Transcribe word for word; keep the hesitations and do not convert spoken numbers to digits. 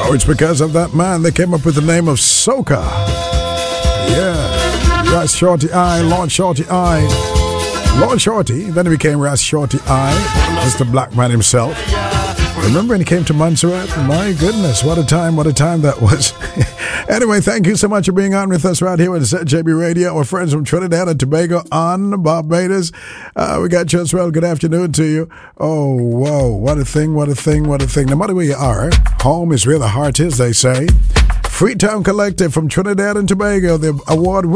Oh, it's because of that man they came up with the name of Soca. Yeah. Ras Shorty I, Lord Shorty I. Lord Shorty, then he became Ras Shorty I, Mister Black Man himself. Remember when he came to Montserrat? My goodness, what a time, what a time that was. Anyway, thank you so much for being on with us right here with Z J B Radio. Our friends from Trinidad and Tobago on Barbados. Uh, we got you as well. Good afternoon to you. Oh, whoa, what a thing, what a thing, what a thing. No matter where you are, home is where the heart is, they say. Freetown Collective from Trinidad and Tobago, the award winner.